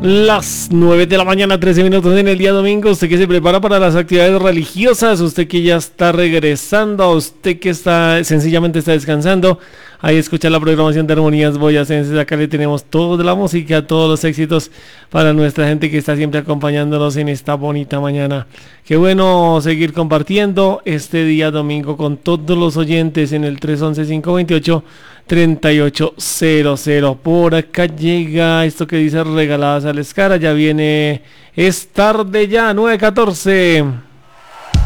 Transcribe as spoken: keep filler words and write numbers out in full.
Las nueve de la mañana, trece minutos en el día domingo. Usted que se prepara para las actividades religiosas, usted que ya está regresando, usted que está sencillamente está descansando. Ahí escucha la programación de Armonías Boyacenses. Acá le tenemos toda la música, todos los éxitos para nuestra gente que está siempre acompañándonos en esta bonita mañana. Qué bueno seguir compartiendo este día domingo con todos los oyentes en el tres once, cinco veintiocho, treinta y ocho cero cero. Por acá llega esto que dice regaladas al Escara. Ya viene, es tarde ya, nueve catorce.